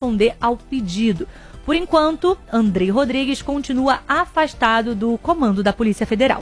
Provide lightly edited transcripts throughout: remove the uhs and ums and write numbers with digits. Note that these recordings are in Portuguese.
responder ao pedido. Por enquanto, Andrei Rodrigues continua afastado do comando da Polícia Federal.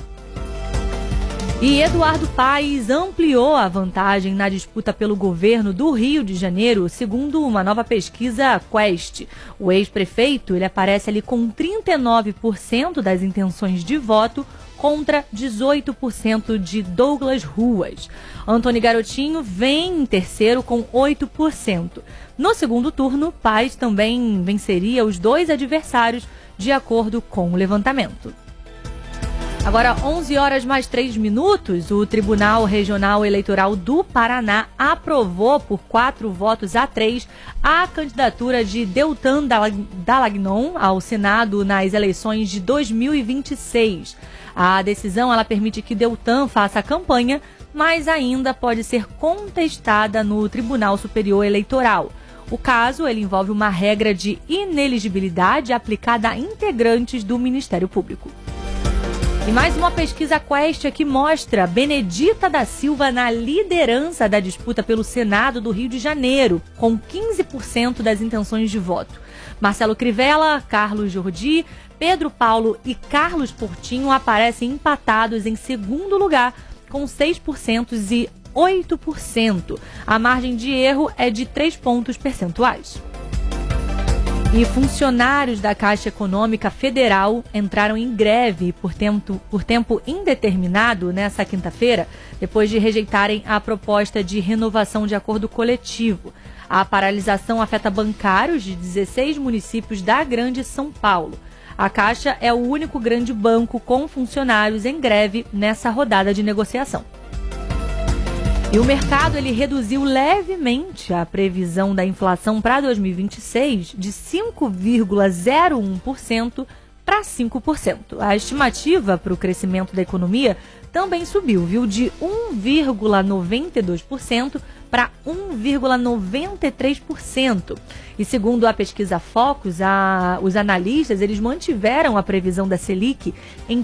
E Eduardo Paes ampliou a vantagem na disputa pelo governo do Rio de Janeiro, segundo uma nova pesquisa Quest. O ex-prefeito ele aparece ali com 39% das intenções de voto contra 18% de Douglas Ruas. Antony Garotinho vem em terceiro com 8%. No segundo turno, Paes também venceria os dois adversários, de acordo com o levantamento. Agora, 11 horas mais 3 minutos, o Tribunal Regional Eleitoral do Paraná aprovou por 4-3 a candidatura de Deltan Dallagnol ao Senado nas eleições de 2026. A decisão ela permite que Deltan faça a campanha, mas ainda pode ser contestada no Tribunal Superior Eleitoral. O caso ele envolve uma regra de ineligibilidade aplicada a integrantes do Ministério Público. E mais uma pesquisa Quest que mostra Benedita da Silva na liderança da disputa pelo Senado do Rio de Janeiro, com 15% das intenções de voto. Marcelo Crivella, Carlos Jordi, Pedro Paulo e Carlos Portinho aparecem empatados em segundo lugar, com 6% e 8%. A margem de erro é de 3 pontos percentuais. E funcionários da Caixa Econômica Federal entraram em greve por tempo indeterminado nesta quinta-feira, depois de rejeitarem a proposta de renovação de acordo coletivo. A paralisação afeta bancários de 16 municípios da Grande São Paulo. A Caixa é o único grande banco com funcionários em greve nessa rodada de negociação. E o mercado ele reduziu levemente a previsão da inflação para 2026 de 5,01% para 5%. A estimativa para o crescimento da economia também subiu, viu, de 1,92% para 1,93%. E segundo a pesquisa Focus, os analistas eles mantiveram a previsão da Selic em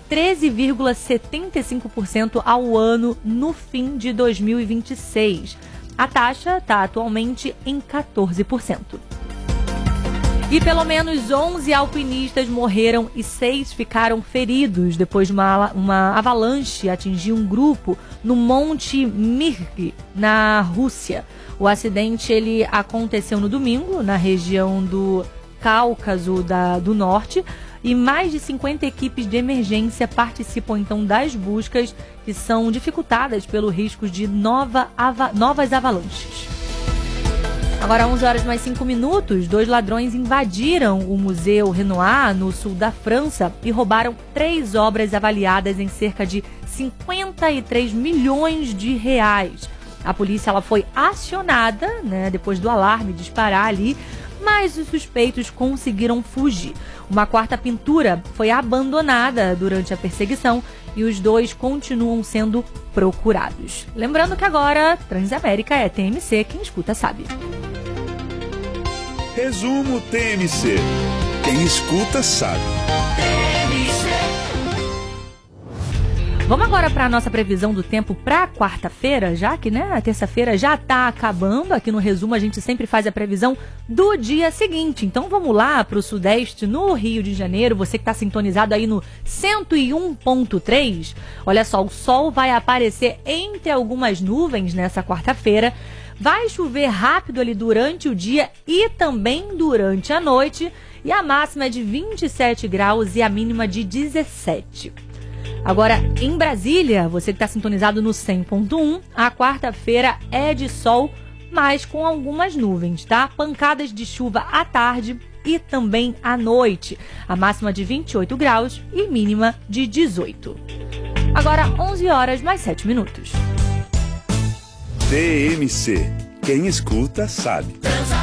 13,75% ao ano no fim de 2026. A taxa está atualmente em 14%. E pelo menos 11 alpinistas morreram e 6 ficaram feridos depois de uma avalanche atingir um grupo no Monte Mirg, na Rússia. O acidente ele aconteceu no domingo, na região do Cáucaso do Norte, e mais de 50 equipes de emergência participam então das buscas que são dificultadas pelo risco de novas avalanches. Agora, 11 horas mais 5 minutos, 2 ladrões invadiram o Museu Renoir, no sul da França, e roubaram 3 obras avaliadas em cerca de 53 milhões de reais. A polícia ela foi acionada, depois do alarme disparar ali, mas os suspeitos conseguiram fugir. Uma quarta pintura foi abandonada durante a perseguição e os 2 continuam sendo procurados. Lembrando que agora Transamérica é TMC, quem escuta sabe. Resumo TMC. Quem escuta sabe. Vamos agora para a nossa previsão do tempo para quarta-feira, já que a terça-feira já está acabando. Aqui no Resumo a gente sempre faz a previsão do dia seguinte. Então vamos lá para o Sudeste, no Rio de Janeiro. Você que está sintonizado aí no 101.3. Olha só, o sol vai aparecer entre algumas nuvens nessa quarta-feira. Vai chover rápido ali durante o dia e também durante a noite. E a máxima é de 27 graus e a mínima de 17. Agora, em Brasília, você que está sintonizado no 100.1, a quarta-feira é de sol, mas com algumas nuvens, tá? Pancadas de chuva à tarde e também à noite. A máxima de 28 graus e mínima de 18. Agora, 11 horas mais 7 minutos. TMC. Quem escuta sabe.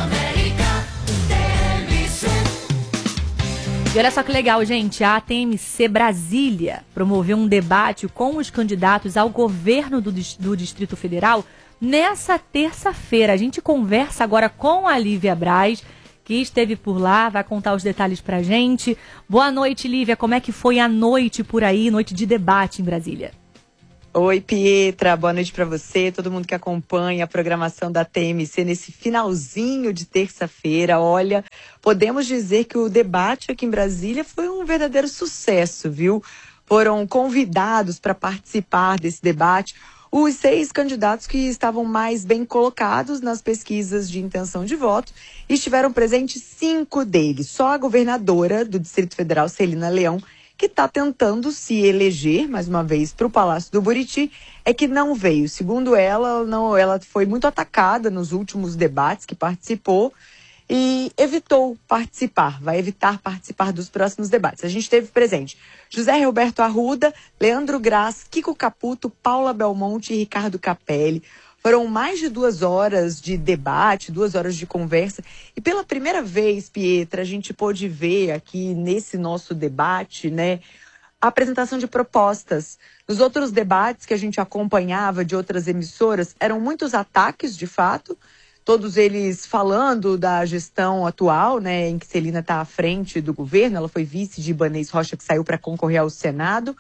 E olha só que legal, gente, a TMC Brasília promoveu um debate com os candidatos ao governo do Distrito Federal nessa terça-feira. A gente conversa agora com a Lívia Braz, que esteve por lá, vai contar os detalhes pra gente. Boa noite, Lívia, como é que foi a noite por aí, noite de debate em Brasília? Oi, Pietra, boa noite para você, todo mundo que acompanha a programação da TMC nesse finalzinho de terça-feira. Olha, podemos dizer que o debate aqui em Brasília foi um verdadeiro sucesso, viu? Foram convidados para participar desse debate os 6 candidatos que estavam mais bem colocados nas pesquisas de intenção de voto e estiveram presentes 5 deles. Só a governadora do Distrito Federal, Celina Leão, que está tentando se eleger, mais uma vez, para o Palácio do Buriti, é que não veio. Segundo ela, ela foi muito atacada nos últimos debates que participou e evitou participar, vai evitar participar dos próximos debates. A gente teve presente José Roberto Arruda, Leandro Graz, Kiko Caputo, Paula Belmonte e Ricardo Capelli. Foram mais de 2 horas de debate, 2 horas de conversa. E pela primeira vez, Pietra, a gente pôde ver aqui nesse nosso debate, né, a apresentação de propostas. Nos outros debates que a gente acompanhava de outras emissoras, eram muitos ataques, de fato, todos eles falando da gestão atual, né, em que Celina está à frente do governo. Ela foi vice de Ibanez Rocha, que saiu para concorrer ao Senado.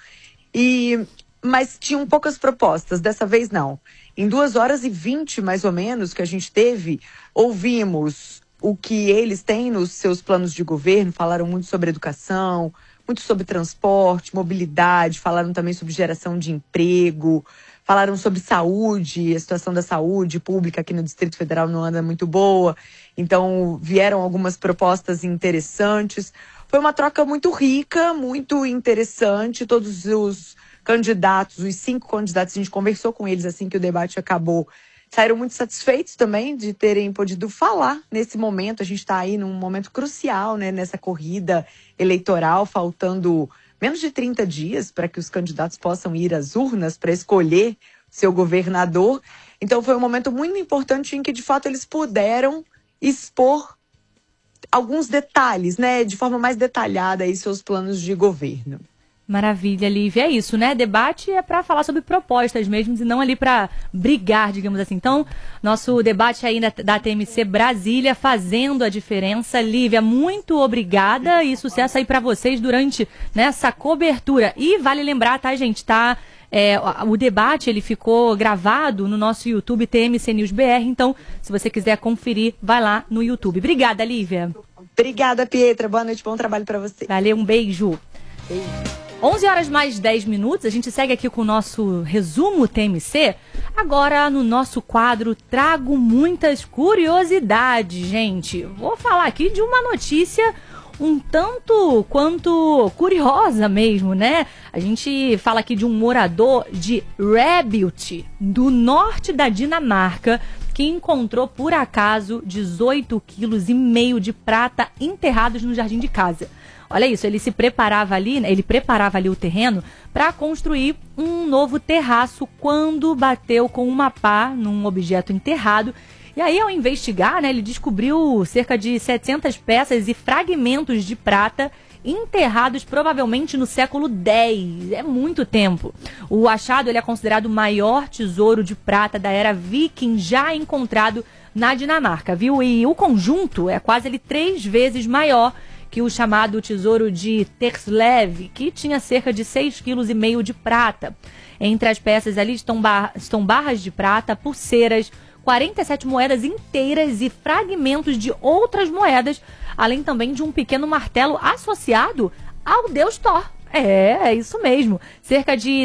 Mas tinham poucas propostas, dessa vez não. Em 2 horas e 20, mais ou menos, que a gente teve, ouvimos o que eles têm nos seus planos de governo, falaram muito sobre educação, muito sobre transporte, mobilidade, falaram também sobre geração de emprego, falaram sobre saúde, a situação da saúde pública aqui no Distrito Federal não anda muito boa, então vieram algumas propostas interessantes. Foi uma troca muito rica, muito interessante, todos os candidatos, os 5 candidatos, a gente conversou com eles assim que o debate acabou, saíram muito satisfeitos também de terem podido falar nesse momento. A gente está aí num momento crucial, né, nessa corrida eleitoral, faltando menos de 30 dias para que os candidatos possam ir às urnas para escolher seu governador. Então foi um momento muito importante em que, de fato, eles puderam expor alguns detalhes, né, de forma mais detalhada aí seus planos de governo. Maravilha, Lívia. É isso, né? Debate é para falar sobre propostas mesmo e não ali para brigar, digamos assim. Então, nosso debate aí da TMC Brasília fazendo a diferença. Lívia, muito obrigada e sucesso aí para vocês durante essa cobertura. E vale lembrar, tá, gente? O debate ele ficou gravado no nosso YouTube TMC News BR. Então, se você quiser conferir, vai lá no YouTube. Obrigada, Lívia. Obrigada, Pietra. Boa noite, bom trabalho para você. Valeu, um beijo. 11 horas mais 10 minutos, a gente segue aqui com o nosso resumo TMC. Agora, no nosso quadro, trago muitas curiosidades, gente. Vou falar aqui de uma notícia um tanto quanto curiosa mesmo, né? A gente fala aqui de um morador de Rebild, do norte da Dinamarca, que encontrou, por acaso, 18,5 kg de prata enterrados no jardim de casa. Olha isso, ele preparava ali o terreno para construir um novo terraço quando bateu com uma pá num objeto enterrado. E aí, ao investigar, ele descobriu cerca de 700 peças e fragmentos de prata enterrados provavelmente no século X. É muito tempo. O achado ele é considerado o maior tesouro de prata da era viking já encontrado na Dinamarca, viu? E o conjunto é quase 3 vezes maior que o chamado tesouro de Terslev, que tinha cerca de 6,5 kg de prata. Entre as peças ali estão barras de prata, pulseiras, 47 moedas inteiras e fragmentos de outras moedas, além também de um pequeno martelo associado ao deus Thor. É isso mesmo. Cerca de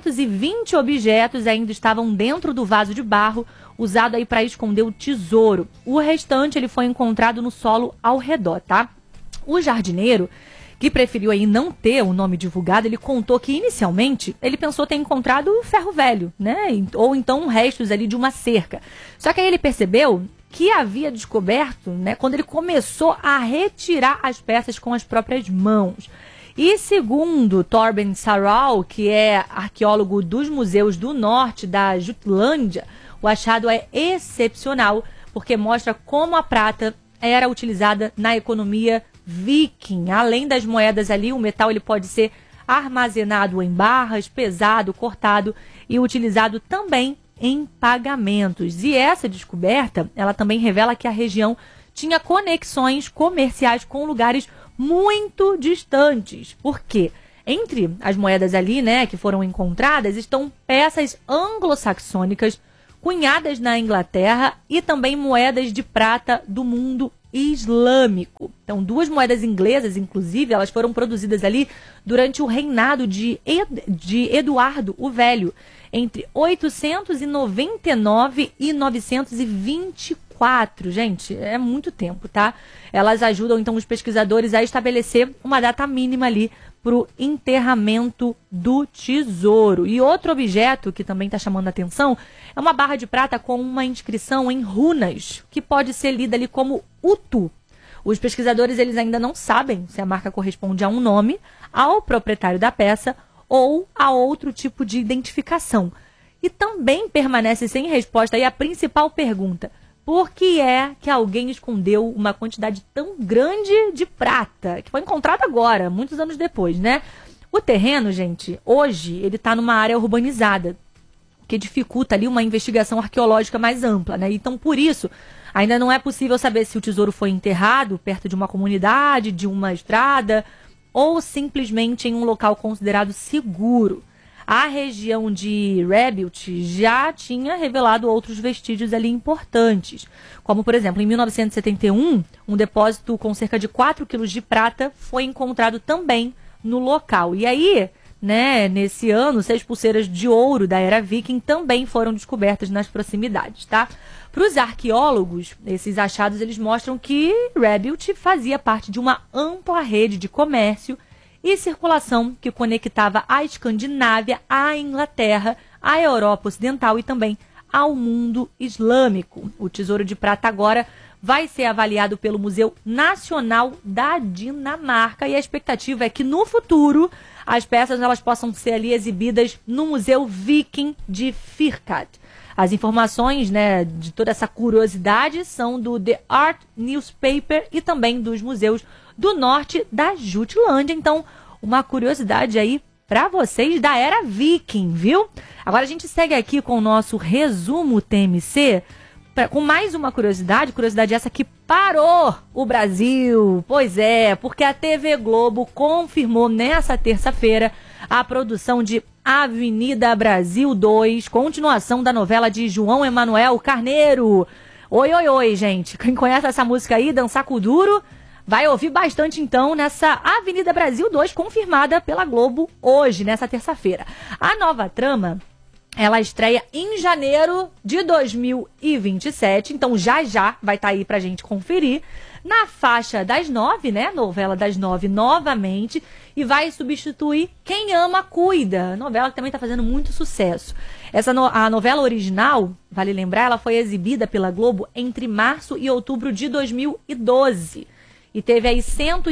320 objetos ainda estavam dentro do vaso de barro, usado aí para esconder o tesouro. O restante ele foi encontrado no solo ao redor, tá? O jardineiro, que preferiu aí não ter o nome divulgado, ele contou que inicialmente ele pensou ter encontrado ferro velho, né? Ou então restos ali de uma cerca. Só que aí ele percebeu que havia descoberto, quando ele começou a retirar as peças com as próprias mãos. E segundo Torben Sarau, que é arqueólogo dos museus do norte da Jutlândia, o achado é excepcional porque mostra como a prata era utilizada na economia viking. Além das moedas ali, o metal ele pode ser armazenado em barras, pesado, cortado e utilizado também em pagamentos. E essa descoberta, ela também revela que a região tinha conexões comerciais com lugares muito distantes. Por quê? Entre as moedas ali, né, que foram encontradas, estão peças anglo-saxônicas cunhadas na Inglaterra e também moedas de prata do mundo islâmico. Então, 2 moedas inglesas, inclusive, elas foram produzidas ali durante o reinado de Eduardo o Velho, entre 899 e 924. Gente, é muito tempo, tá? Elas ajudam, então, os pesquisadores a estabelecer uma data mínima ali para o enterramento do tesouro. E outro objeto que também está chamando a atenção é uma barra de prata com uma inscrição em runas, que pode ser lida ali como Utu. Os pesquisadores eles ainda não sabem se a marca corresponde a um nome, ao proprietário da peça ou a outro tipo de identificação. E também permanece sem resposta aí a principal pergunta: por que é que alguém escondeu uma quantidade tão grande de prata, que foi encontrada agora, muitos anos depois, né? O terreno, gente, hoje, ele está numa área urbanizada, que dificulta ali uma investigação arqueológica mais ampla, né? Então, por isso, ainda não é possível saber se o tesouro foi enterrado perto de uma comunidade, de uma estrada, ou simplesmente em um local considerado seguro. A região de Rebilt já tinha revelado outros vestígios ali importantes, como, por exemplo, em 1971, um depósito com cerca de 4 quilos de prata foi encontrado também no local. E aí, né, nesse ano, 6 pulseiras de ouro da era viking também foram descobertas nas proximidades, tá? Para os arqueólogos, esses achados eles mostram que Rebilt fazia parte de uma ampla rede de comércio e circulação que conectava a Escandinávia à Inglaterra, à Europa Ocidental e também ao mundo islâmico. O tesouro de prata agora vai ser avaliado pelo Museu Nacional da Dinamarca e a expectativa é que no futuro as peças elas possam ser ali exibidas no Museu Viking de Firkat. As informações, né, de toda essa curiosidade são do The Art Newspaper e também dos museus do norte da Jutlândia. Então, uma curiosidade aí para vocês da era viking, viu? Agora a gente segue aqui com o nosso resumo TMC, com mais uma curiosidade essa que parou o Brasil. Pois é, porque a TV Globo confirmou nessa terça-feira a produção de Avenida Brasil 2, continuação da novela de João Emanuel Carneiro. Oi, oi, oi, gente. Quem conhece essa música aí, Dançar com Duro, vai ouvir bastante, então, nessa Avenida Brasil 2, confirmada pela Globo hoje, nessa terça-feira. A nova trama, ela estreia em janeiro de 2027, então já vai estar aí pra gente conferir. Na faixa das 9, né? Novela das 9 novamente. E vai substituir Quem Ama Cuida, novela que também está fazendo muito sucesso. A novela original, vale lembrar, ela foi exibida pela Globo entre março e outubro de 2012. E teve aí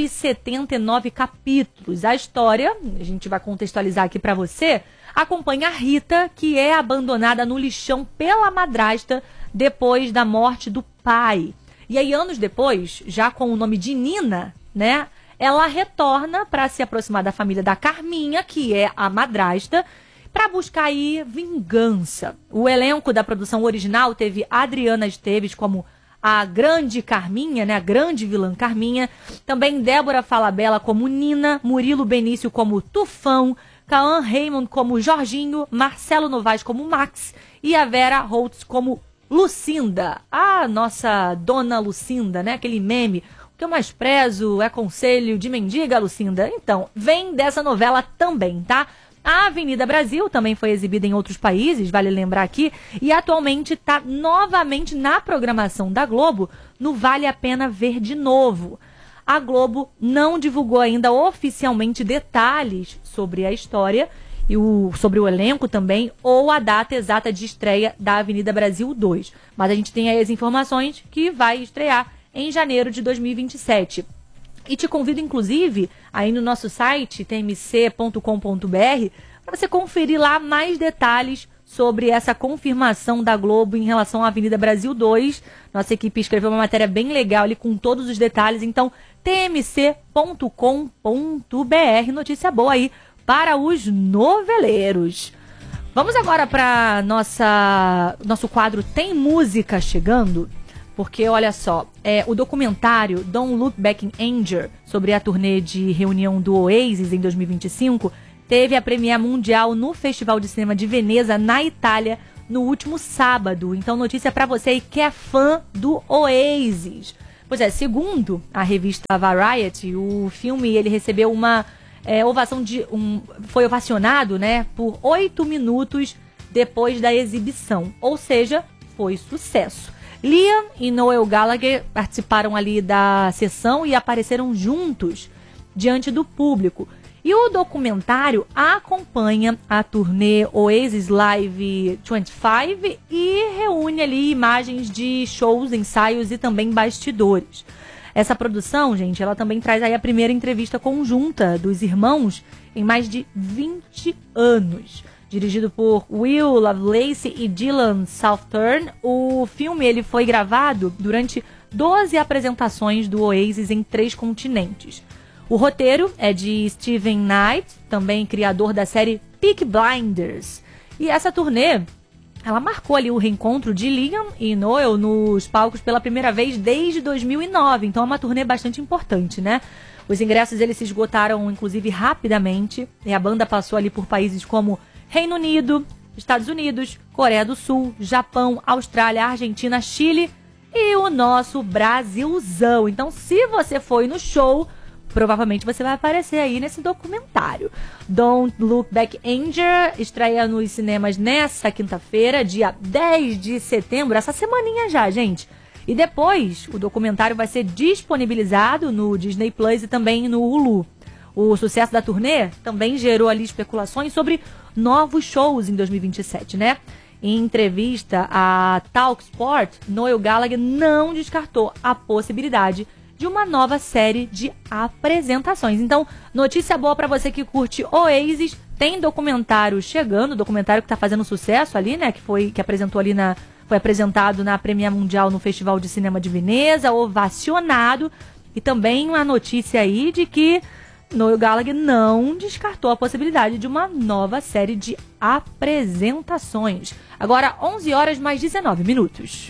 179 capítulos. A história, a gente vai contextualizar aqui para você, acompanha a Rita, que é abandonada no lixão pela madrasta depois da morte do pai. E aí, anos depois, já com o nome de Nina, né, ela retorna para se aproximar da família da Carminha, que é a madrasta, para buscar aí vingança. O elenco da produção original teve Adriana Esteves como a grande Carminha, né, a grande vilã Carminha, também Débora Falabella como Nina, Murilo Benício como Tufão, Cauã Raymond como Jorginho, Marcelo Novaes como Max e a Vera Holtz como Lucinda, a nossa dona Lucinda, né, aquele meme, o que eu mais prezo é conselho de mendiga, Lucinda. Então, vem dessa novela também, tá? A Avenida Brasil também foi exibida em outros países, vale lembrar aqui, e atualmente está novamente na programação da Globo, no Vale a Pena Ver de Novo. A Globo não divulgou ainda oficialmente detalhes sobre a história, e sobre o elenco também, ou a data exata de estreia da Avenida Brasil 2. Mas a gente tem aí as informações que vai estrear em janeiro de 2027. E te convido, inclusive, aí no nosso site, tmc.com.br, para você conferir lá mais detalhes sobre essa confirmação da Globo em relação à Avenida Brasil 2. Nossa equipe escreveu uma matéria bem legal ali com todos os detalhes. Então, tmc.com.br, notícia boa aí para os noveleiros. Vamos agora para nosso quadro Tem Música Chegando. porque olha só, o documentário Don't Look Back in Anger, sobre a turnê de reunião do Oasis em 2025, teve a premiere mundial no Festival de Cinema de Veneza, na Itália, no último sábado. Então, notícia pra você aí que é fã do Oasis. Pois é, segundo a revista Variety, o filme ele recebeu uma ovação foi ovacionado, né, por 8 minutos depois da exibição. Ou seja, foi sucesso. Liam e Noel Gallagher participaram ali da sessão e apareceram juntos diante do público. E o documentário acompanha a turnê Oasis Live 25 e reúne ali imagens de shows, ensaios e também bastidores. Essa produção, gente, ela também traz aí a primeira entrevista conjunta dos irmãos em mais de 20 anos. Dirigido por Will Lovelace e Dylan Southern, o filme ele foi gravado durante 12 apresentações do Oasis em 3 continentes. O roteiro é de Steven Knight, também criador da série Peaky Blinders. E essa turnê, ela marcou ali o reencontro de Liam e Noel nos palcos pela primeira vez desde 2009. Então é uma turnê bastante importante, né? Os ingressos eles se esgotaram, inclusive, rapidamente. E a banda passou ali por países como Reino Unido, Estados Unidos, Coreia do Sul, Japão, Austrália, Argentina, Chile e o nosso Brasilzão. Então, se você foi no show, provavelmente você vai aparecer aí nesse documentário. Don't Look Back Anger estreia nos cinemas nessa quinta-feira, dia 10 de setembro, essa semaninha já, gente. E depois, o documentário vai ser disponibilizado no Disney Plus e também no Hulu. O sucesso da turnê também gerou ali especulações sobre novos shows em 2027, né? Em entrevista a Talksport, Noel Gallagher não descartou a possibilidade de uma nova série de apresentações. Então, notícia boa pra você que curte Oasis, tem documentário chegando, documentário que tá fazendo sucesso ali, né, que apresentou ali foi apresentado na Premiere Mundial no Festival de Cinema de Veneza, ovacionado, e também uma notícia aí de que Noel Gallagher não descartou a possibilidade de uma nova série de apresentações. Agora, 11 horas mais 19 minutos.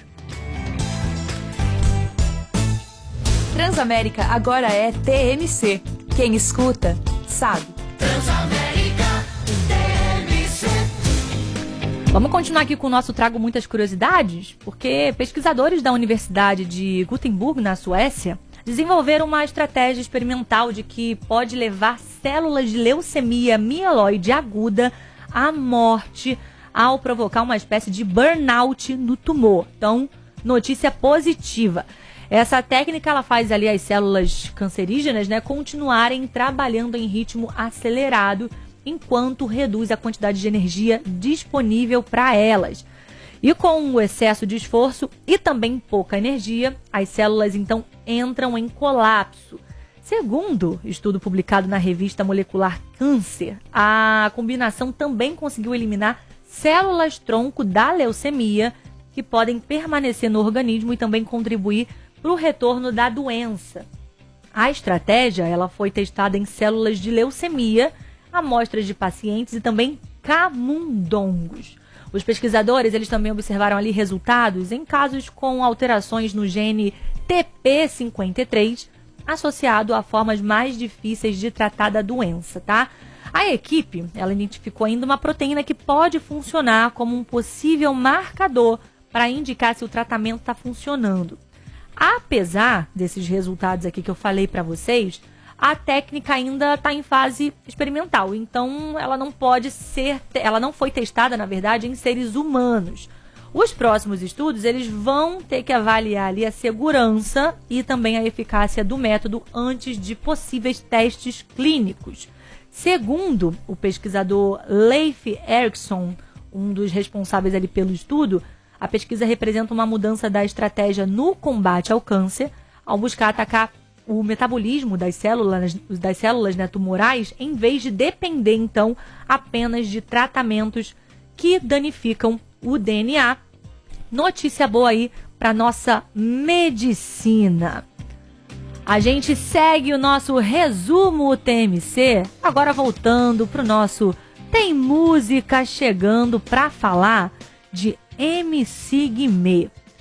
Transamérica agora é TMC. Quem escuta, sabe. Transamérica TMC. Vamos continuar aqui com o nosso Trago Muitas Curiosidades, porque pesquisadores da Universidade de Gothenburg, na Suécia, desenvolveram uma estratégia experimental de que pode levar células de leucemia mieloide aguda à morte ao provocar uma espécie de burnout no tumor. Então, notícia positiva. Essa técnica ela faz ali as células cancerígenas, né, continuarem trabalhando em ritmo acelerado enquanto reduz a quantidade de energia disponível para elas. E com o excesso de esforço e também pouca energia, as células então entram em colapso. Segundo estudo publicado na revista molecular Câncer, a combinação também conseguiu eliminar células-tronco da leucemia que podem permanecer no organismo e também contribuir para o retorno da doença. A estratégia ela foi testada em células de leucemia, amostras de pacientes e também camundongos. Os pesquisadores eles também observaram ali resultados em casos com alterações no gene TP53, associado a formas mais difíceis de tratar da doença, tá? A equipe ela identificou ainda uma proteína que pode funcionar como um possível marcador para indicar se o tratamento está funcionando. Apesar desses resultados aqui que eu falei para vocês, a técnica ainda está em fase experimental, então ela não foi testada, na verdade, em seres humanos. Os próximos estudos eles vão ter que avaliar ali a segurança e também a eficácia do método antes de possíveis testes clínicos. Segundo o pesquisador Leif Erikson, um dos responsáveis ali pelo estudo, a pesquisa representa uma mudança da estratégia no combate ao câncer, ao buscar atacar o metabolismo das células, né, tumorais, em vez de depender, então, apenas de tratamentos que danificam o DNA. Notícia boa aí para nossa medicina. A gente segue o nosso resumo TMC, agora voltando para o nosso Tem Música chegando para falar de MC Guimê.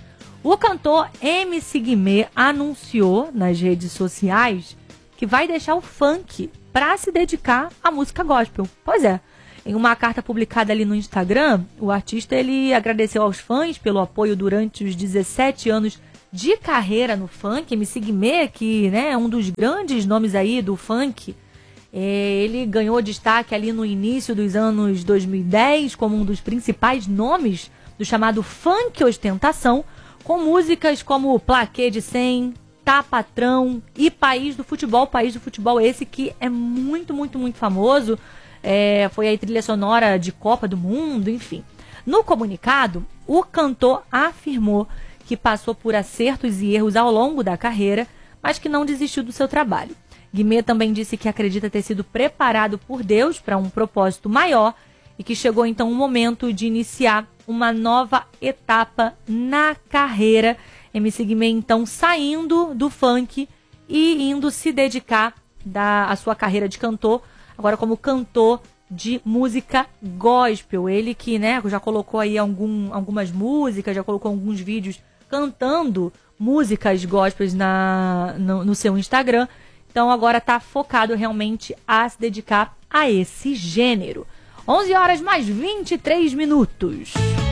O cantor MC Guimê anunciou nas redes sociais que vai deixar o funk para se dedicar à música gospel. Pois é, em uma carta publicada ali no Instagram, o artista ele agradeceu aos fãs pelo apoio durante os 17 anos de carreira no funk. MC Guimê, que, né, é um dos grandes nomes aí do funk, ele ganhou destaque ali no início dos anos 2010 como um dos principais nomes do chamado funk ostentação, com músicas como Plaquê de 100, Tá Patrão e País do Futebol. País do Futebol esse que é muito, muito, muito famoso. Foi a trilha sonora de Copa do Mundo, enfim. No comunicado, o cantor afirmou que passou por acertos e erros ao longo da carreira, mas que não desistiu do seu trabalho. Guimê também disse que acredita ter sido preparado por Deus para um propósito maior e que chegou então o momento de iniciar uma nova etapa na carreira. MC Guimê então saindo do funk e indo se dedicar à sua carreira de cantor, agora como cantor de música gospel. Ele que, né, já colocou aí algumas músicas, já colocou alguns vídeos cantando músicas gospels no seu Instagram. Então agora está focado realmente a se dedicar a esse gênero. 11 horas mais 23 minutos.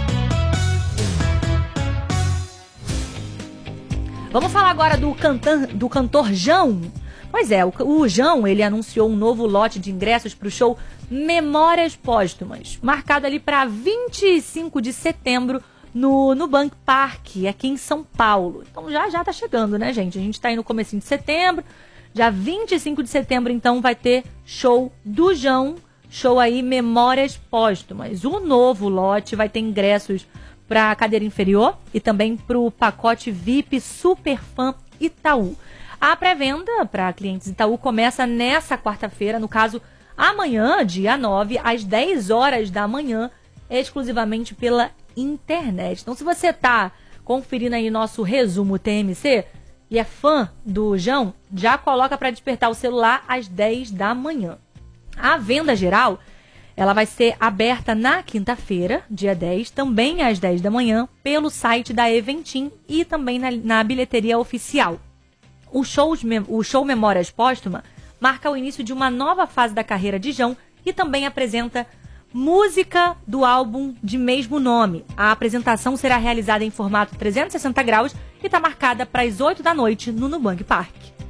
Vamos falar agora do cantor Jão. Pois é, o Jão, ele anunciou um novo lote de ingressos para o show Memórias Póstumas, marcado ali para 25 de setembro no Nubank Park, aqui em São Paulo. Então já tá chegando, né, gente? A gente tá aí no comecinho de setembro, já 25 de setembro, então vai ter show do Jão, show aí Memórias Póstumas. O novo lote vai ter ingressos para a cadeira inferior e também para o pacote VIP Superfã Itaú. A pré-venda para clientes Itaú começa nessa quarta-feira, no caso amanhã, dia 9, às 10 horas da manhã, exclusivamente pela internet. Então, se você está conferindo aí nosso resumo TMC e é fã do Jão, já coloca para despertar o celular às 10 da manhã. A venda geral, ela vai ser aberta na quinta-feira, dia 10, também às 10 da manhã, pelo site da Eventim e também na bilheteria oficial. O show Memórias Póstuma marca o início de uma nova fase da carreira de Jão e também apresenta música do álbum de mesmo nome. A apresentação será realizada em formato 360 graus e está marcada para as 8 da noite no Nubank Park.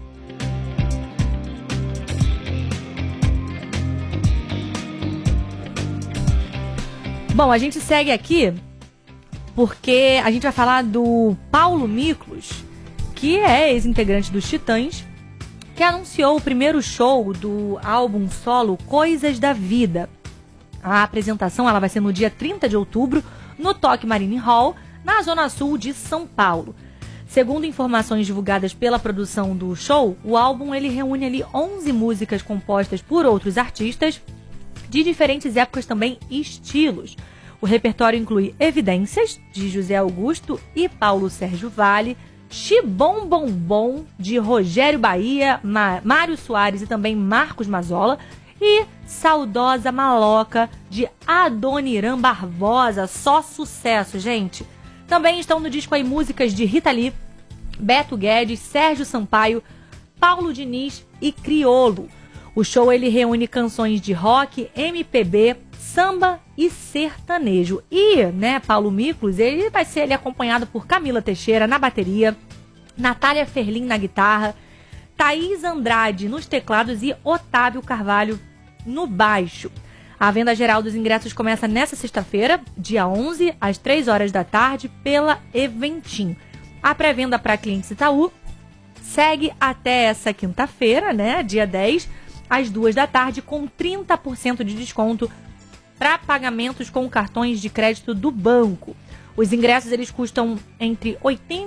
Bom, a gente segue aqui porque a gente vai falar do Paulo Miklos, que é ex-integrante dos Titãs, que anunciou o primeiro show do álbum solo Coisas da Vida. A apresentação ela vai ser no dia 30 de outubro, no Toque Marine Hall, na Zona Sul de São Paulo. Segundo informações divulgadas pela produção do show, o álbum ele reúne ali 11 músicas compostas por outros artistas, de diferentes épocas também e estilos. O repertório inclui Evidências, de José Augusto e Paulo Sérgio Vale, Xibom Bom Bom, de Rogério Bahia, Mário Soares e também Marcos Mazzola, e Saudosa Maloca, de Adoniran Barbosa. Só sucesso, gente! Também estão no disco aí músicas de Rita Lee, Beto Guedes, Sérgio Sampaio, Paulo Diniz e Criolo. O show ele reúne canções de rock, MPB, samba e sertanejo. E, né, Paulo Miklos, ele vai ser ali acompanhado por Camila Teixeira na bateria, Natália Ferlin na guitarra, Thaís Andrade nos teclados e Otávio Carvalho no baixo. A venda geral dos ingressos começa nesta sexta-feira, dia 11, às 3 horas da tarde, pela Eventim. A pré-venda para clientes Itaú segue até essa quinta-feira, né, dia 10, às 2 da tarde, com 30% de desconto para pagamentos com cartões de crédito do banco. Os ingressos eles custam entre R$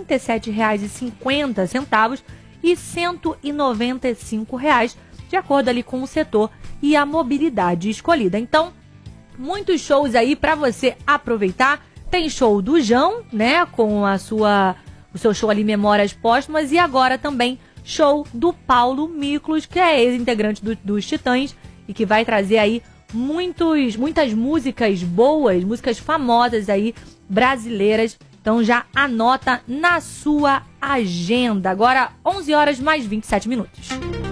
87,50 e R$ 195, de acordo ali com o setor e a mobilidade escolhida. Então, muitos shows aí para você aproveitar. Tem show do Jão, né, com o seu show ali Memórias Póstumas, e agora também show do Paulo Miklos, que é ex-integrante dos Titãs e que vai trazer aí muitas músicas boas, músicas famosas aí brasileiras Então já anota na sua agenda. Agora 11 horas mais 27 minutos.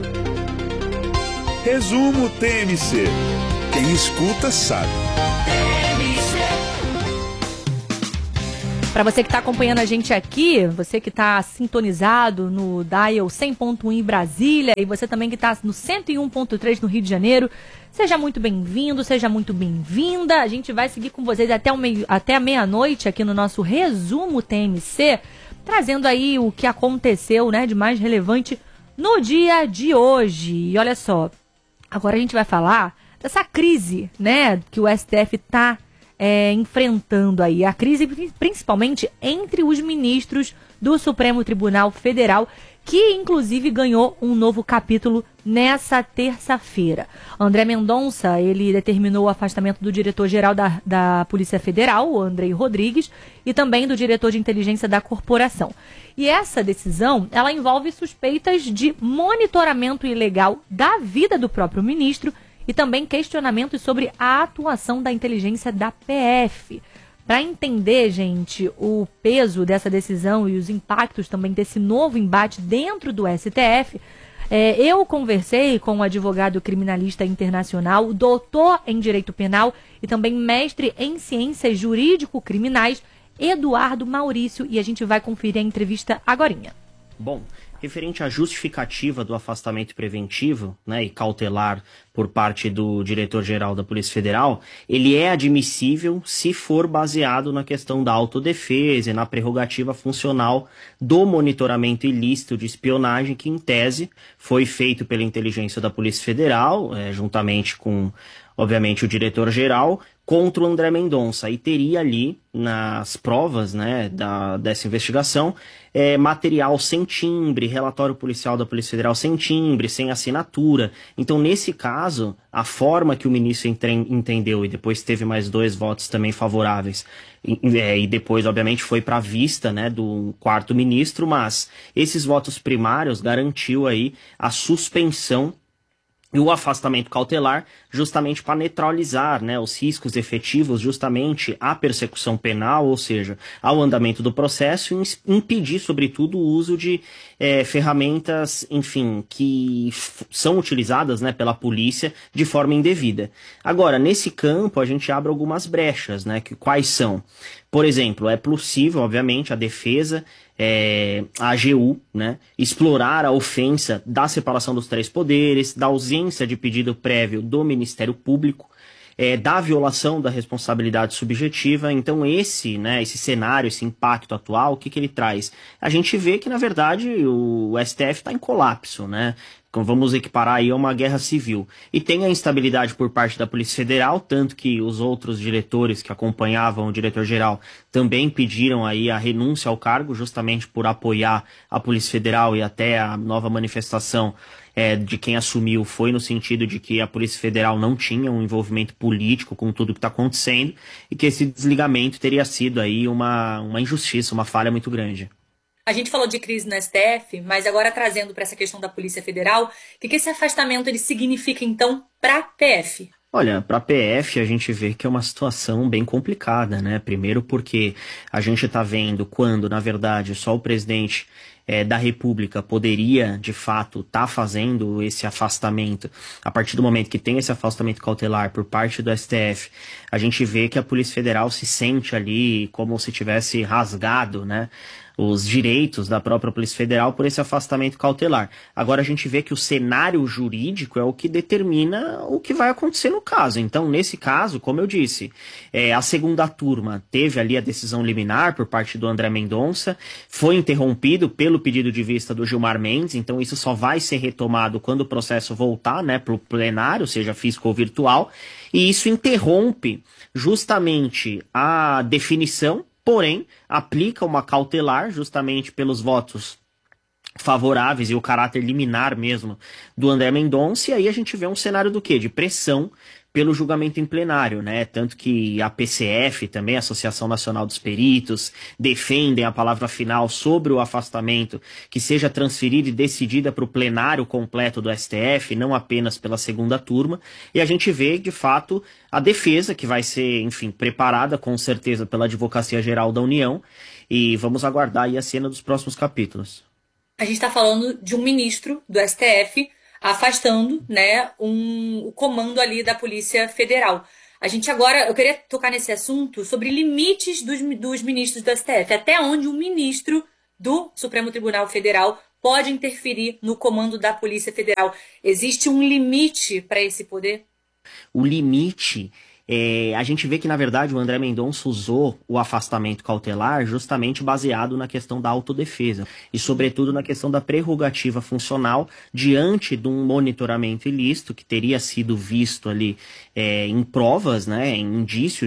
Resumo TMC. Quem escuta sabe. Para você que está acompanhando a gente aqui, você que está sintonizado no Dial 100.1 em Brasília e você também que está no 101.3 no Rio de Janeiro, seja muito bem-vindo, seja muito bem-vinda. A gente vai seguir com vocês até a meia-noite aqui no nosso Resumo TMC, trazendo aí o que aconteceu, né, de mais relevante no dia de hoje. E olha só, agora a gente vai falar dessa crise, né, que o STF está enfrentando aí, a crise principalmente entre os ministros do Supremo Tribunal Federal, que inclusive ganhou um novo capítulo nessa terça-feira. André Mendonça, ele determinou o afastamento do diretor-geral da Polícia Federal, o Andrei Rodrigues, e também do diretor de inteligência da corporação. E essa decisão, ela envolve suspeitas de monitoramento ilegal da vida do próprio ministro e também questionamentos sobre a atuação da inteligência da PF. Para entender, gente, o peso dessa decisão e os impactos também desse novo embate dentro do STF, eu conversei com um advogado criminalista internacional, doutor em Direito Penal e também mestre em Ciências Jurídico-Criminais, Eduardo Maurício, e a gente vai conferir a entrevista agorinha. Bom, referente à justificativa do afastamento preventivo, né, e cautelar por parte do diretor-geral da Polícia Federal, ele é admissível se for baseado na questão da autodefesa e na prerrogativa funcional do monitoramento ilícito de espionagem que, em tese, foi feito pela inteligência da Polícia Federal, juntamente com, obviamente, o diretor-geral, contra o André Mendonça, e teria ali, nas provas, né, dessa investigação, material sem timbre, relatório policial da Polícia Federal sem timbre, sem assinatura. Então, nesse caso, a forma que o ministro entendeu, e depois teve mais 2 votos também favoráveis, e depois, obviamente, foi para a vista, né, do 4º ministro, mas esses votos primários garantiu aí a suspensão e o afastamento cautelar, justamente para neutralizar, né, os riscos efetivos justamente à persecução penal, ou seja, ao andamento do processo, e impedir, sobretudo, o uso de ferramentas, enfim, que são utilizadas, né, pela polícia de forma indevida. Agora, nesse campo, a gente abre algumas brechas, né, quais são? Por exemplo, é possível, obviamente, a defesa, a AGU, né, explorar a ofensa da separação dos 3 poderes, da ausência de pedido prévio do Ministério Público, da violação da responsabilidade subjetiva. Então esse cenário, esse impacto atual, o que ele traz? A gente vê que, na verdade, o STF está em colapso, né? Vamos equiparar aí a uma guerra civil. E tem a instabilidade por parte da Polícia Federal, tanto que os outros diretores que acompanhavam o diretor-geral também pediram aí a renúncia ao cargo, justamente por apoiar a Polícia Federal, e até a nova manifestação de quem assumiu foi no sentido de que a Polícia Federal não tinha um envolvimento político com tudo que está acontecendo, e que esse desligamento teria sido aí uma injustiça, uma falha muito grande. A gente falou de crise no STF, mas agora trazendo para essa questão da Polícia Federal, o que esse afastamento ele significa, então, para a PF? Olha, para a PF a gente vê que é uma situação bem complicada, né? Primeiro porque a gente está vendo quando, na verdade, só o presidente da República poderia, de fato, estar fazendo esse afastamento. A partir do momento que tem esse afastamento cautelar por parte do STF, a gente vê que a Polícia Federal se sente ali como se tivesse rasgado, né, os direitos da própria Polícia Federal por esse afastamento cautelar. Agora a gente vê que o cenário jurídico é o que determina o que vai acontecer no caso. Então, nesse caso, como eu disse, a segunda turma teve ali a decisão liminar por parte do André Mendonça, foi interrompido pelo pedido de vista do Gilmar Mendes, então isso só vai ser retomado quando o processo voltar, né, para o plenário, seja físico ou virtual, e isso interrompe justamente a definição, porém, aplica uma cautelar justamente pelos votos favoráveis e o caráter liminar mesmo do André Mendonça, e aí a gente vê um cenário do quê? De pressão pelo julgamento em plenário, né? Tanto que a PCF, também a Associação Nacional dos Peritos, defendem a palavra final sobre o afastamento, que seja transferida e decidida para o plenário completo do STF, não apenas pela segunda turma, e a gente vê, de fato, a defesa, que vai ser, enfim, preparada com certeza pela Advocacia Geral da União, e vamos aguardar aí a cena dos próximos capítulos. A gente está falando de um ministro do STF afastando, né, o comando ali da Polícia Federal. Eu queria tocar nesse assunto sobre limites dos ministros do STF, até onde um ministro do Supremo Tribunal Federal pode interferir no comando da Polícia Federal. Existe um limite para esse poder? O limite... a gente vê que, na verdade, o André Mendonça usou o afastamento cautelar justamente baseado na questão da autodefesa e, sobretudo, na questão da prerrogativa funcional diante de um monitoramento ilícito que teria sido visto ali em provas, né, em indícios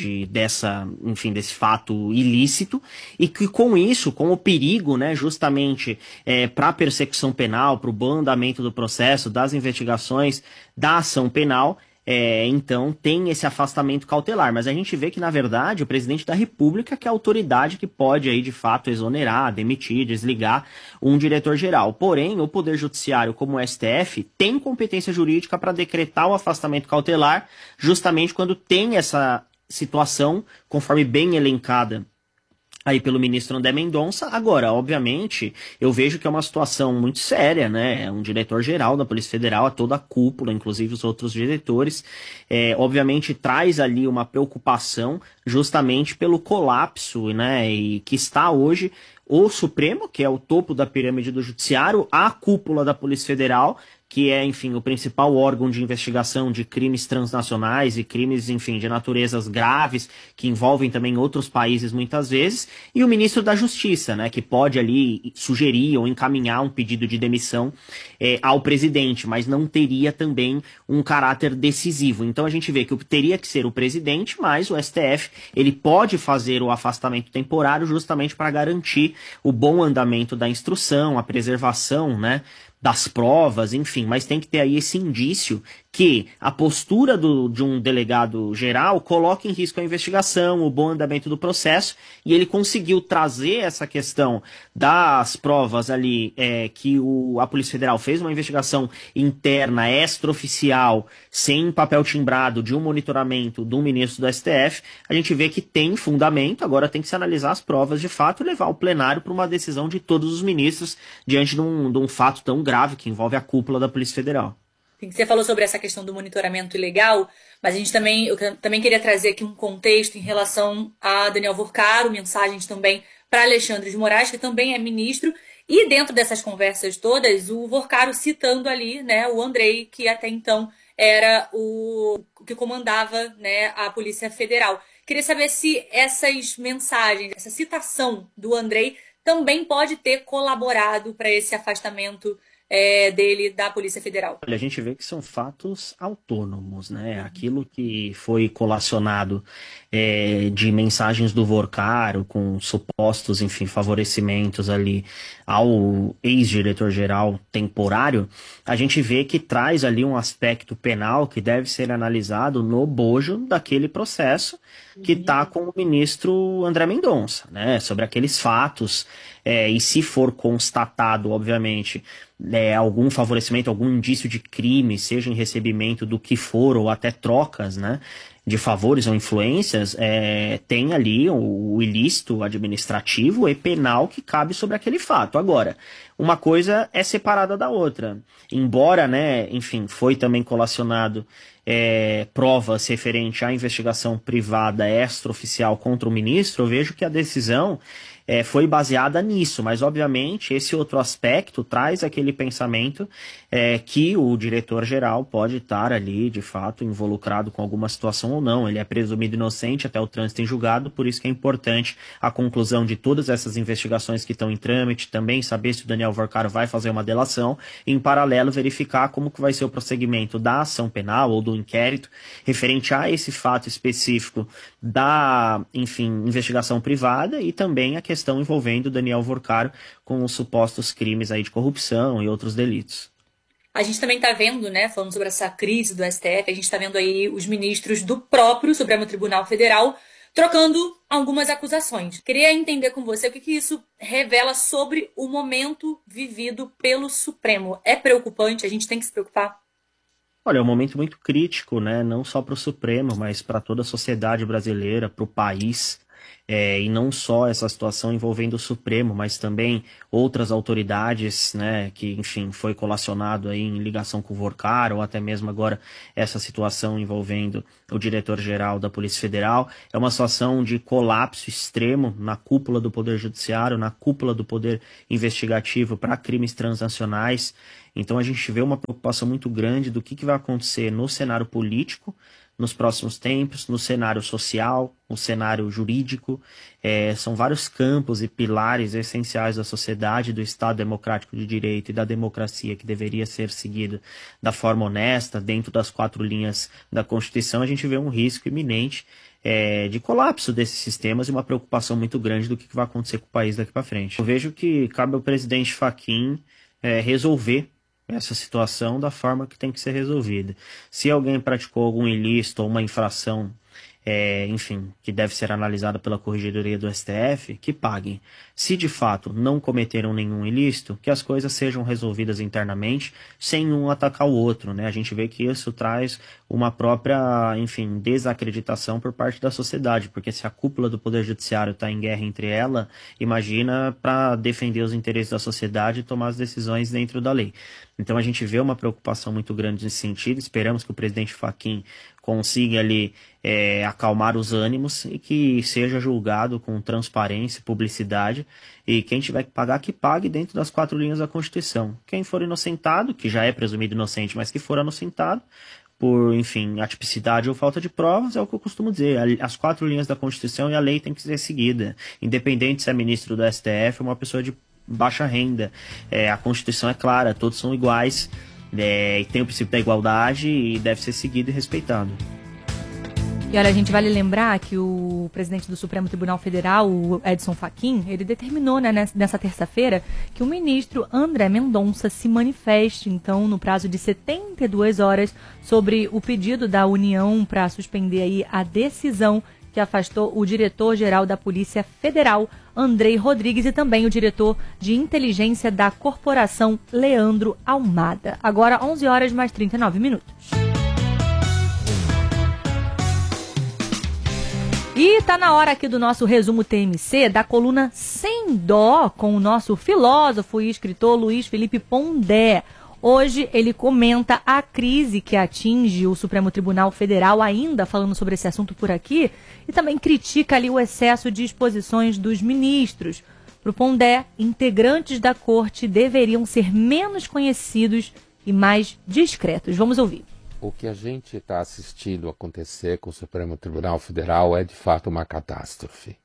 desse fato ilícito, e que com isso, com o perigo, né, justamente para a persecução penal, para o bom andamento do processo, das investigações, da ação penal, então tem esse afastamento cautelar, mas a gente vê que, na verdade, o presidente da República que é a autoridade que pode, aí, de fato, exonerar, demitir, desligar um diretor-geral. Porém, o Poder Judiciário, como o STF, tem competência jurídica para decretar o afastamento cautelar, justamente quando tem essa situação, conforme bem elencada aí pelo ministro André Mendonça. Agora, obviamente, eu vejo que é uma situação muito séria, né? Um diretor-geral da Polícia Federal, a toda a cúpula, inclusive os outros diretores, obviamente traz ali uma preocupação justamente pelo colapso, né? E que está hoje o Supremo, que é o topo da pirâmide do Judiciário, a cúpula da Polícia Federal, que é, enfim, o principal órgão de investigação de crimes transnacionais e crimes, enfim, de naturezas graves, que envolvem também outros países muitas vezes, e o ministro da Justiça, né, que pode ali sugerir ou encaminhar um pedido de demissão ao presidente, mas não teria também um caráter decisivo. Então a gente vê que teria que ser o presidente, mas o STF, ele pode fazer o afastamento temporário justamente para garantir o bom andamento da instrução, a preservação, né, das provas, enfim, mas tem que ter aí esse indício que a postura de um delegado geral coloca em risco a investigação, o bom andamento do processo, e ele conseguiu trazer essa questão das provas ali, que a Polícia Federal fez uma investigação interna, extraoficial, sem papel timbrado, de um monitoramento de um ministro do STF. A gente vê que tem fundamento, agora tem que se analisar as provas de fato e levar o plenário para uma decisão de todos os ministros diante de um fato tão grave que envolve a cúpula da Polícia Federal. Você falou sobre essa questão do monitoramento ilegal, mas eu também queria trazer aqui um contexto em relação a Daniel Vorcaro, mensagens também para Alexandre de Moraes, que também é ministro, e dentro dessas conversas todas, o Vorcaro citando ali, né, o Andrei, que até então era o que comandava, né, a Polícia Federal. Queria saber se essas mensagens, essa citação do Andrei também pode ter colaborado para esse afastamento dele da Polícia Federal. Olha, a gente vê que são fatos autônomos, né? Aquilo que foi colacionado de mensagens do Vorcaro com supostos, enfim, favorecimentos ali ao ex-diretor-geral temporário, a gente vê que traz ali um aspecto penal que deve ser analisado no bojo daquele processo que está com o ministro André Mendonça, né? Sobre aqueles fatos, e se for constatado, obviamente, algum favorecimento, algum indício de crime, seja em recebimento do que for, ou até trocas, né, de favores ou influências, tem ali o ilícito administrativo e penal que cabe sobre aquele fato. Agora, uma coisa é separada da outra. Embora, né, enfim, foi também colacionado provas referente à investigação privada extraoficial contra o ministro, eu vejo que a decisão foi baseada nisso, mas obviamente esse outro aspecto traz aquele pensamento que o diretor-geral pode estar ali, de fato, involucrado com alguma situação ou não. Ele é presumido inocente até o trânsito em julgado, por isso que é importante a conclusão de todas essas investigações que estão em trâmite, também saber se o Daniel Vorcaro vai fazer uma delação, e, em paralelo, verificar como que vai ser o prosseguimento da ação penal ou do inquérito referente a esse fato específico da, enfim, investigação privada, e também a questão envolvendo o Daniel Vorcaro com os supostos crimes aí de corrupção e outros delitos. A gente também está vendo, né, falando sobre essa crise do STF, a gente está vendo aí os ministros do próprio Supremo Tribunal Federal trocando algumas acusações. Queria entender com você o que isso revela sobre o momento vivido pelo Supremo. É preocupante? A gente tem que se preocupar? Olha, é um momento muito crítico, né? Não só para o Supremo, mas para toda a sociedade brasileira, para o país. e não só essa situação envolvendo o Supremo, mas também outras autoridades, né, que, enfim, foi colacionado aí em ligação com o Vorcar, ou até mesmo agora essa situação envolvendo o diretor-geral da Polícia Federal. É uma situação de colapso extremo na cúpula do Poder Judiciário, na cúpula do Poder Investigativo para crimes transnacionais. Então a gente vê uma preocupação muito grande do que vai acontecer no cenário político nos próximos tempos, no cenário social, no cenário jurídico. São vários campos e pilares essenciais da sociedade, do Estado democrático de direito e da democracia que deveria ser seguido da forma honesta, dentro das 4 linhas da Constituição. A gente vê um risco iminente de colapso desses sistemas e uma preocupação muito grande do que vai acontecer com o país daqui para frente. Eu vejo que cabe ao presidente Fachin resolver essa situação da forma que tem que ser resolvida. Se alguém praticou algum ilícito ou uma infração, enfim, que deve ser analisada pela Corregedoria do STF, que paguem. Se de fato não cometeram nenhum ilícito, que as coisas sejam resolvidas internamente, sem um atacar o outro, né? A gente vê que isso traz uma própria, enfim, desacreditação por parte da sociedade, porque se a cúpula do Poder Judiciário está em guerra entre ela, imagina para defender os interesses da sociedade e tomar as decisões dentro da lei. Então a gente vê uma preocupação muito grande nesse sentido. Esperamos que o presidente Fachin consiga ali acalmar os ânimos e que seja julgado com transparência e publicidade, e quem tiver que pagar, que pague dentro das 4 linhas da Constituição. Quem for inocentado, que já é presumido inocente, mas que for inocentado por, enfim, atipicidade ou falta de provas, é o que eu costumo dizer, as 4 linhas da Constituição e a lei tem que ser seguida, independente se é ministro do STF ou uma pessoa de baixa renda. A Constituição é clara, todos são iguais, e tem o princípio da igualdade e deve ser seguido e respeitado. E olha, a gente vale lembrar que o presidente do Supremo Tribunal Federal, o Edson Fachin, ele determinou, né, nessa terça-feira que o ministro André Mendonça se manifeste, então, no prazo de 72 horas, sobre o pedido da União para suspender aí a decisão que afastou o diretor-geral da Polícia Federal, Andrei Rodrigues, e também o diretor de inteligência da corporação, Leandro Almada. Agora, 11 horas mais 39 minutos. E tá na hora aqui do nosso resumo TMC, da coluna Sem Dó, com o nosso filósofo e escritor Luiz Felipe Pondé. Hoje ele comenta a crise que atinge o Supremo Tribunal Federal, ainda falando sobre esse assunto por aqui, e também critica ali o excesso de exposições dos ministros. Para o Pondé, integrantes da corte deveriam ser menos conhecidos e mais discretos. Vamos ouvir. O que a gente está assistindo acontecer com o Supremo Tribunal Federal é de fato uma catástrofe.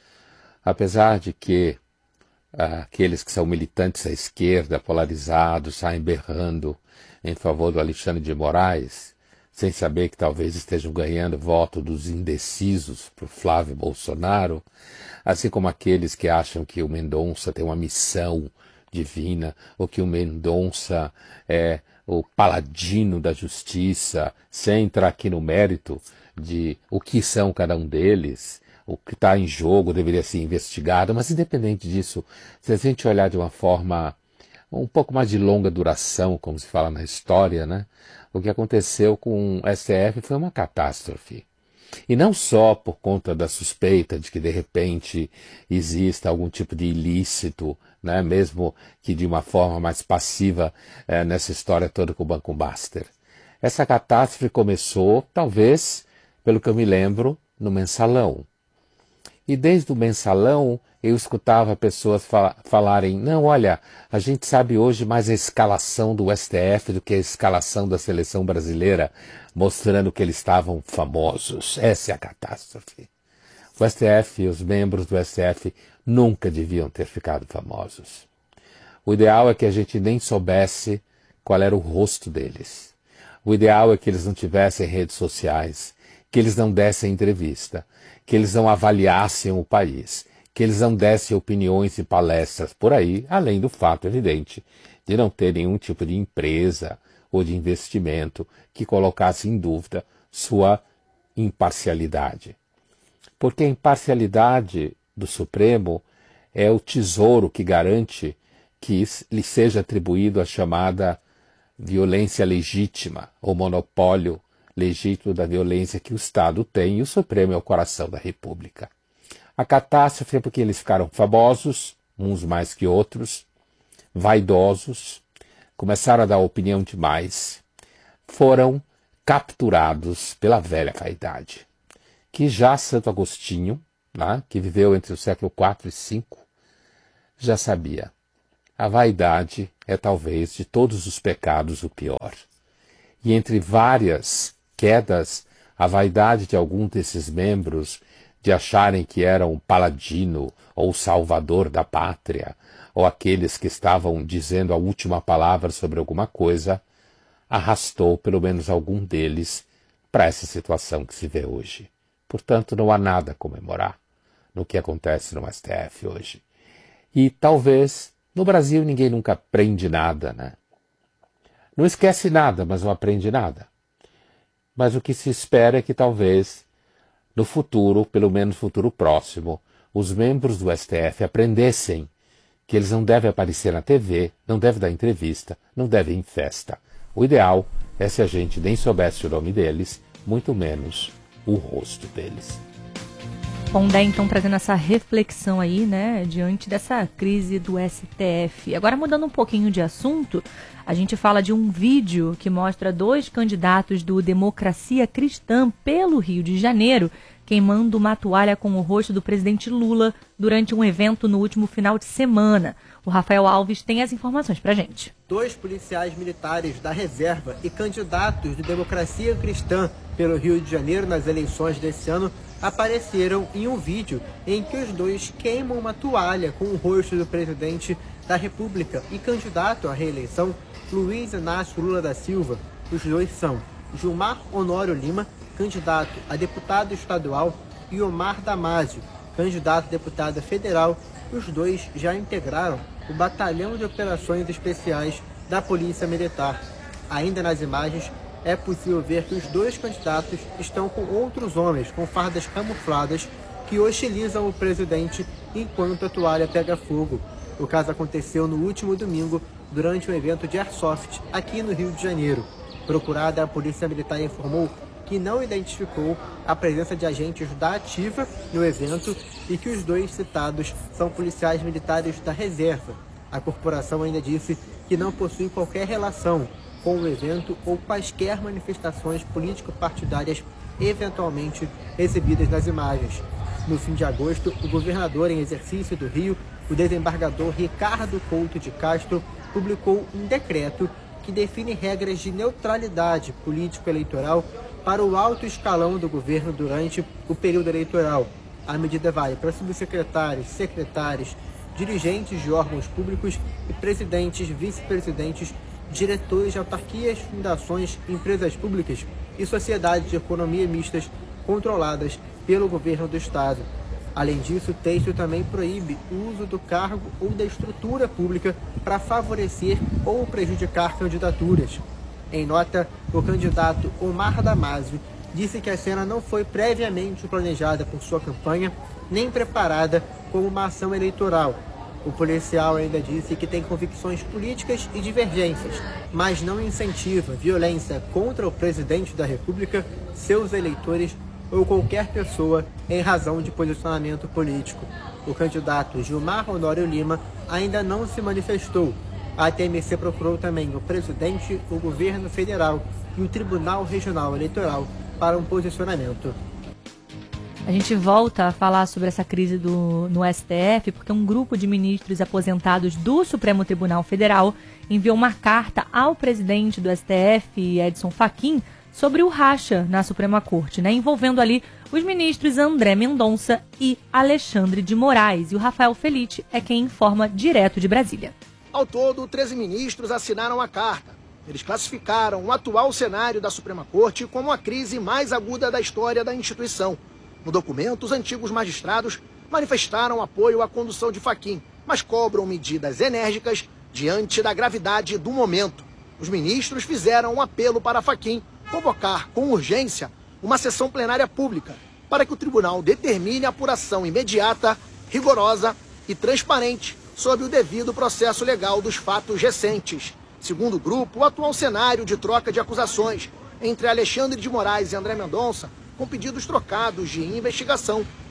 Apesar de que aqueles que são militantes à esquerda, polarizados, saem berrando em favor do Alexandre de Moraes, sem saber que talvez estejam ganhando voto dos indecisos para o Flávio Bolsonaro, assim como aqueles que acham que o Mendonça tem uma missão divina, ou que o Mendonça é o paladino da justiça, sem entrar aqui no mérito de o que são cada um deles, o que está em jogo deveria ser investigado, mas independente disso, se a gente olhar de uma forma um pouco mais de longa duração, como se fala na história, né? O que aconteceu com o STF foi uma catástrofe. E não só por conta da suspeita de que, de repente, exista algum tipo de ilícito, né, mesmo que de uma forma mais passiva nessa história toda com o Banco Baster. Essa catástrofe começou, talvez, pelo que eu me lembro, no Mensalão. E desde o Mensalão eu escutava pessoas falarem, não, olha, a gente sabe hoje mais a escalação do STF do que a escalação da seleção brasileira, mostrando que eles estavam famosos. Essa é a catástrofe. O STF e os membros do STF nunca deviam ter ficado famosos. O ideal é que a gente nem soubesse qual era o rosto deles. O ideal é que eles não tivessem redes sociais, que eles não dessem entrevista, que eles não avaliassem o país, que eles não dessem opiniões e palestras por aí, além do fato evidente de não ter nenhum tipo de empresa ou de investimento que colocasse em dúvida sua imparcialidade. Porque a imparcialidade do Supremo é o tesouro que garante que lhe seja atribuído a chamada violência legítima, ou monopólio legítimo da violência que o Estado tem, e o Supremo é o coração da República. A catástrofe é porque eles ficaram famosos, uns mais que outros, vaidosos, começaram a dar opinião demais, foram capturados pela velha vaidade, que já Santo Agostinho, né, que viveu entre o século IV e V, já sabia. A vaidade é talvez de todos os pecados o pior. E entre várias quedas, a vaidade de algum desses membros de acharem que eram um paladino ou salvador da pátria, ou aqueles que estavam dizendo a última palavra sobre alguma coisa, arrastou pelo menos algum deles para essa situação que se vê hoje. Portanto, não há nada a comemorar no que acontece no STF hoje. E talvez no Brasil ninguém nunca aprende nada, né? Não esquece nada, mas não aprende nada. Mas o que se espera é que talvez no futuro, pelo menos no futuro próximo, os membros do STF aprendessem que eles não devem aparecer na TV, não devem dar entrevista, não devem ir em festa. O ideal é se a gente nem soubesse o nome deles, muito menos o rosto deles. Pondé, então, trazendo essa reflexão aí, né, diante dessa crise do STF. Agora, mudando um pouquinho de assunto, a gente fala de um vídeo que mostra 2 candidatos do Democracia Cristã pelo Rio de Janeiro queimando uma toalha com o rosto do presidente Lula durante um evento no último final de semana. O Rafael Alves tem as informações pra gente. 2 policiais militares da reserva e candidatos do Democracia Cristã pelo Rio de Janeiro nas eleições desse ano apareceram em um vídeo em que os 2 queimam uma toalha com o rosto do presidente da República e candidato à reeleição, Luiz Inácio Lula da Silva. Os 2 são Gilmar Honório Lima, candidato a deputado estadual, e Omar Damasio, candidato a deputada federal. Os 2 já integraram o Batalhão de Operações Especiais da Polícia Militar. Ainda nas imagens, é possível ver que os 2 candidatos estão com outros homens com fardas camufladas que hostilizam o presidente enquanto a toalha pega fogo. O caso aconteceu no último domingo, durante um evento de airsoft aqui no Rio de Janeiro. Procurada, a Polícia Militar informou que não identificou a presença de agentes da Ativa no evento e que os 2 citados são policiais militares da reserva. A corporação ainda disse que não possui qualquer relação com o evento ou quaisquer manifestações político-partidárias eventualmente exibidas nas imagens. No fim de agosto, o governador em exercício do Rio, o desembargador Ricardo Couto de Castro, publicou um decreto que define regras de neutralidade político-eleitoral para o alto escalão do governo durante o período eleitoral. A medida vale para subsecretários, secretários, dirigentes de órgãos públicos e presidentes, vice-presidentes, diretores de autarquias, fundações, empresas públicas e sociedades de economia mistas controladas pelo governo do Estado. Além disso, o texto também proíbe o uso do cargo ou da estrutura pública para favorecer ou prejudicar candidaturas. Em nota, o candidato Omar Damasio disse que a cena não foi previamente planejada por sua campanha, nem preparada como uma ação eleitoral. O policial ainda disse que tem convicções políticas e divergências, mas não incentiva violência contra o presidente da República, seus eleitores ou qualquer pessoa em razão de posicionamento político. O candidato Gilmar Honório Lima ainda não se manifestou. A TMC procurou também o presidente, o governo federal e o Tribunal Regional Eleitoral para um posicionamento. A gente volta a falar sobre essa crise no STF, porque um grupo de ministros aposentados do Supremo Tribunal Federal enviou uma carta ao presidente do STF, Edson Fachin, sobre o racha na Suprema Corte, né, envolvendo ali os ministros André Mendonça e Alexandre de Moraes. E o Rafael Felite é quem informa direto de Brasília. Ao todo, 13 ministros assinaram a carta. Eles classificaram o atual cenário da Suprema Corte como a crise mais aguda da história da instituição. No documento, os antigos magistrados manifestaram apoio à condução de Fachin, mas cobram medidas enérgicas diante da gravidade do momento. Os ministros fizeram um apelo para Fachin convocar com urgência uma sessão plenária pública para que o tribunal determine a apuração imediata, rigorosa e transparente sob o devido processo legal dos fatos recentes. Segundo o grupo, o atual cenário de troca de acusações entre Alexandre de Moraes e André Mendonça, com pedidos trocados de investigação,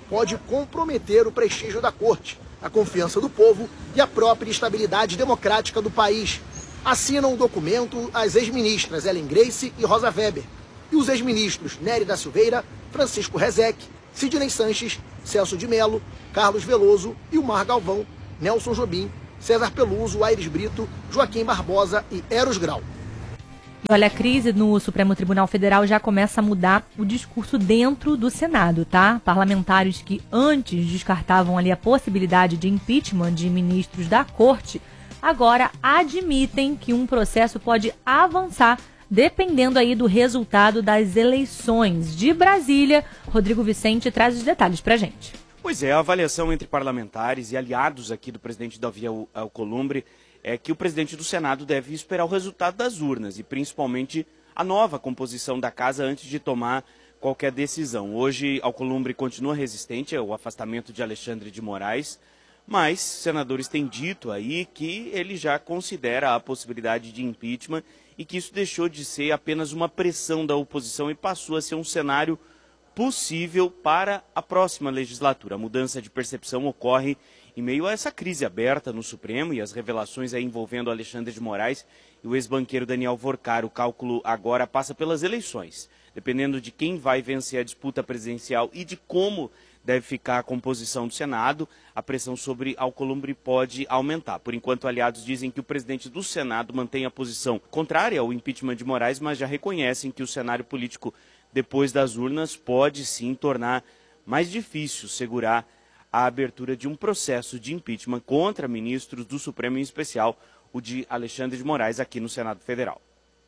pode comprometer o prestígio da corte, a confiança do povo e a própria estabilidade democrática do país. Assinam o documento as ex-ministras Ellen Grace e Rosa Weber e os ex-ministros Nery da Silveira, Francisco Rezec, Sidney Sanches, Celso de Mello, Carlos Veloso, Ilmar Galvão, Nelson Jobim, César Peluso, Aires Brito, Joaquim Barbosa e Eros Grau. Olha, a crise no Supremo Tribunal Federal já começa a mudar o discurso dentro do Senado, tá? Parlamentares que antes descartavam ali a possibilidade de impeachment de ministros da Corte, agora admitem que um processo pode avançar dependendo aí do resultado das eleições. De Brasília, Rodrigo Vicente traz os detalhes pra gente. Pois é, a avaliação entre parlamentares e aliados aqui do presidente Davi Alcolumbre é que o presidente do Senado deve esperar o resultado das urnas e principalmente a nova composição da casa antes de tomar qualquer decisão. Hoje, Alcolumbre continua resistente ao afastamento de Alexandre de Moraes, mas senadores têm dito aí que ele já considera a possibilidade de impeachment e que isso deixou de ser apenas uma pressão da oposição e passou a ser um cenário possível para a próxima legislatura. A mudança de percepção ocorre em meio a essa crise aberta no Supremo e as revelações aí envolvendo Alexandre de Moraes e o ex-banqueiro Daniel Vorcar. O cálculo agora passa pelas eleições. Dependendo de quem vai vencer a disputa presidencial e de como deve ficar a composição do Senado, a pressão sobre Alcolumbre pode aumentar. Por enquanto, aliados dizem que o presidente do Senado mantém a posição contrária ao impeachment de Moraes, mas já reconhecem que o cenário político depois das urnas pode sim tornar mais difícil segurar a abertura de um processo de impeachment contra ministros do Supremo, em especial o de Alexandre de Moraes, aqui no Senado Federal.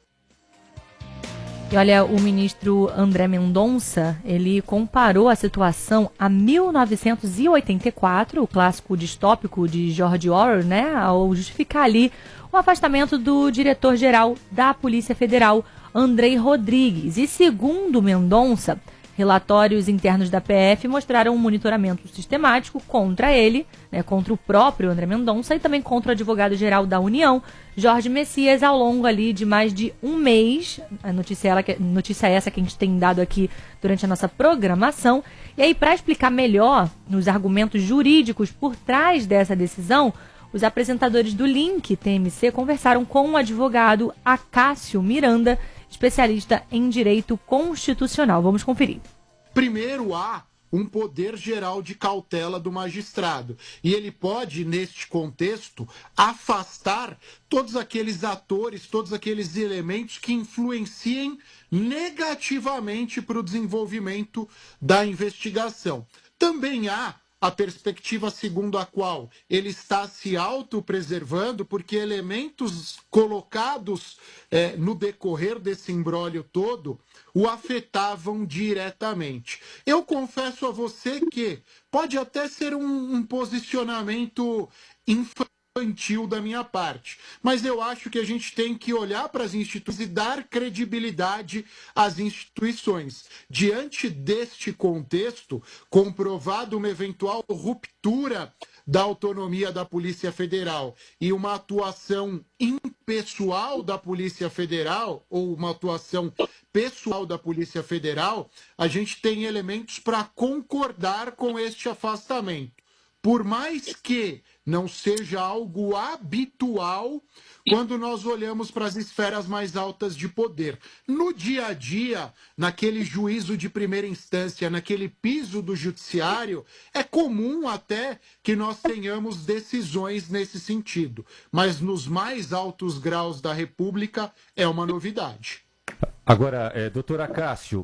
E olha, o ministro André Mendonça, ele comparou a situação a 1984, o clássico distópico de George Orwell, né, ao justificar ali o afastamento do diretor-geral da Polícia Federal, Andrei Rodrigues. E segundo Mendonça, relatórios internos da PF mostraram um monitoramento sistemático contra ele, né, contra o próprio André Mendonça e também contra o advogado-geral da União, Jorge Messias, ao longo ali de mais de um mês. A notícia essa que a gente tem dado aqui durante a nossa programação. E aí, para explicar melhor os argumentos jurídicos por trás dessa decisão, os apresentadores do Link TMC conversaram com o advogado Acácio Miranda, especialista em direito constitucional. Vamos conferir. Primeiro, há um poder geral de cautela do magistrado. E ele pode, neste contexto, afastar todos aqueles atores, todos aqueles elementos que influenciem negativamente para o desenvolvimento da investigação. Também há a perspectiva segundo a qual ele está se autopreservando, porque elementos colocados no decorrer desse imbróglio todo o afetavam diretamente. Eu confesso a você que pode até ser um posicionamento infantil da minha parte, mas eu acho que a gente tem que olhar para as instituições e dar credibilidade às instituições. Diante deste contexto, comprovado uma eventual ruptura da autonomia da Polícia Federal e uma atuação impessoal da Polícia Federal, ou uma atuação pessoal da Polícia Federal, a gente tem elementos para concordar com este afastamento. Por mais que não seja algo habitual quando nós olhamos para as esferas mais altas de poder. No dia a dia, naquele juízo de primeira instância, naquele piso do judiciário, é comum até que nós tenhamos decisões nesse sentido. Mas nos mais altos graus da República é uma novidade. Agora, doutor Acácio,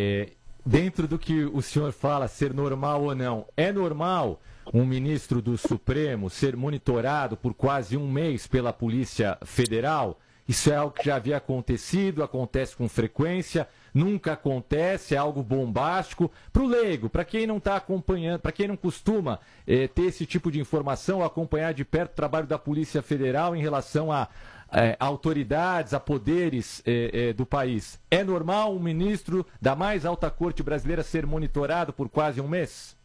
dentro do que o senhor fala, ser normal ou não, é normal um ministro do Supremo ser monitorado por quase um mês pela Polícia Federal? Isso é algo que já havia acontecido, acontece com frequência, nunca acontece, é algo bombástico. Para o leigo, para quem não está acompanhando, para quem não costuma ter esse tipo de informação, acompanhar de perto o trabalho da Polícia Federal em relação a autoridades, a poderes do país, é normal um ministro da mais alta corte brasileira ser monitorado por quase um mês?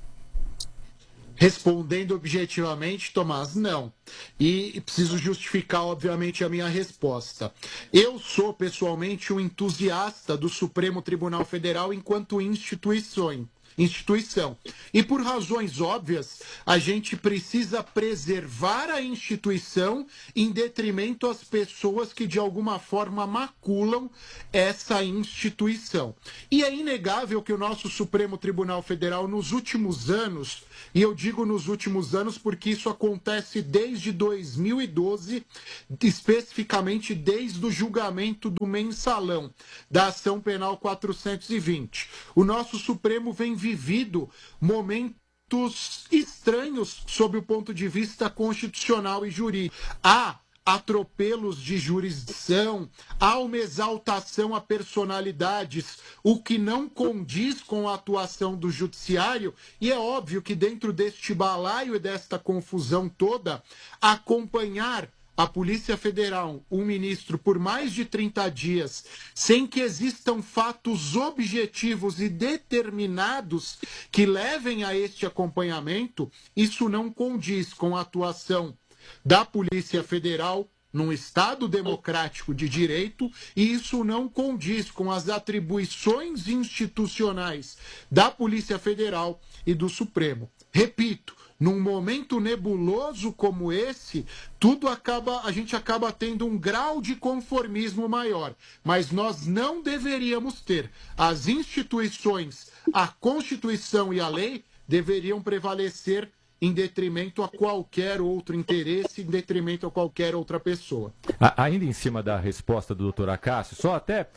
Respondendo objetivamente, Tomás, não. E preciso justificar, obviamente, a minha resposta. Eu sou, pessoalmente, um entusiasta do Supremo Tribunal Federal enquanto instituição. instituição. E por razões óbvias, a gente precisa preservar a instituição em detrimento às pessoas que de alguma forma maculam essa instituição. E é inegável que o nosso Supremo Tribunal Federal nos últimos anos, e eu digo nos últimos anos porque isso acontece desde 2012, especificamente desde o julgamento do mensalão da ação penal 420. O nosso Supremo vem vivido momentos estranhos sob o ponto de vista constitucional e jurídico. Há atropelos de jurisdição, há uma exaltação a personalidades, o que não condiz com a atuação do judiciário, e é óbvio que dentro deste balaio e desta confusão toda, acompanhar a Polícia Federal, um ministro, por mais de 30 dias, sem que existam fatos objetivos e determinados que levem a este acompanhamento, isso não condiz com a atuação da Polícia Federal num Estado democrático de direito, e isso não condiz com as atribuições institucionais da Polícia Federal e do Supremo. Repito, num momento nebuloso como esse, a gente acaba tendo um grau de conformismo maior, mas nós não deveríamos ter. As instituições, a Constituição e a lei deveriam prevalecer em detrimento a qualquer outro interesse, em detrimento a qualquer outra pessoa. Ainda em cima da resposta do doutor Acácio, só até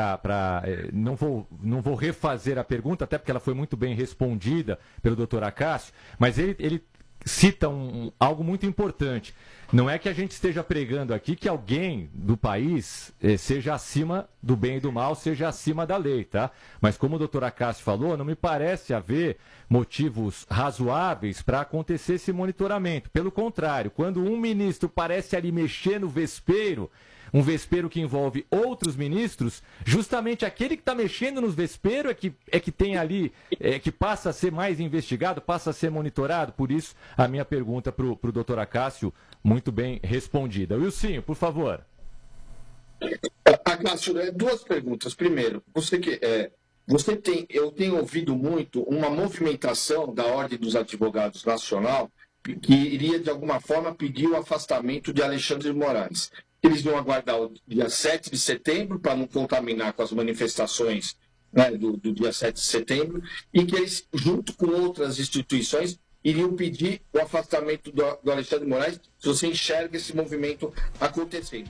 não vou refazer a pergunta, até porque ela foi muito bem respondida pelo doutor Acácio, mas ele cita algo muito importante. Não é que a gente esteja pregando aqui que alguém do país seja acima do bem e do mal, seja acima da lei, tá? Mas como o doutor Acácio falou, não me parece haver motivos razoáveis para acontecer esse monitoramento. Pelo contrário, quando um ministro parece ali mexer no vespeiro, um vespeiro que envolve outros ministros, justamente aquele que está mexendo nos vesperos é que tem ali, que passa a ser mais investigado, passa a ser monitorado. Por isso, a minha pergunta para o doutor Acácio, muito bem respondida. Wilsinho, por favor. Acácio, duas perguntas. Primeiro, eu tenho ouvido muito uma movimentação da Ordem dos Advogados Nacional que iria, de alguma forma, pedir o afastamento de Alexandre de Moraes. Eles vão aguardar o dia 7 de setembro para não contaminar com as manifestações, né, do dia 7 de setembro, e que eles, junto com outras instituições, iriam pedir o afastamento do Alexandre de Moraes, se você enxerga esse movimento acontecendo.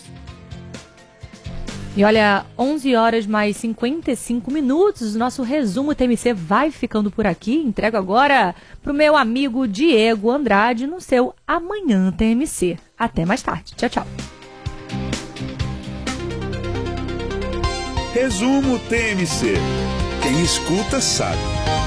E olha, 11 horas mais 55 minutos, o nosso resumo TMC vai ficando por aqui. Entrego agora para o meu amigo Diego Andrade no seu Amanhã TMC. Até mais tarde. Tchau, tchau. Resumo TMC. Quem escuta sabe.